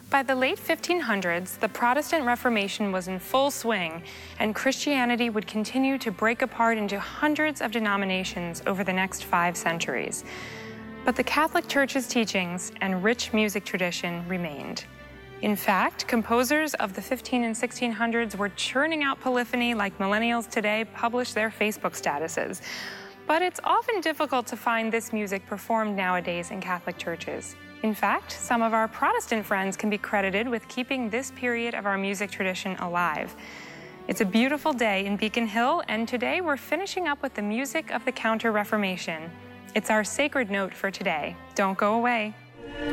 By the late 1500s, the Protestant Reformation was in full swing, and Christianity would continue to break apart into hundreds of denominations over the next 5 centuries. But the Catholic Church's teachings and rich music tradition remained. In fact, composers of the 15 and 1600s were churning out polyphony like millennials today publish their Facebook statuses. But it's often difficult to find this music performed nowadays in Catholic churches. In fact, some of our Protestant friends can be credited with keeping this period of our music tradition alive. It's a beautiful day in Beacon Hill, and today we're finishing up with the music of the Counter-Reformation. It's our sacred note for today. Don't go away.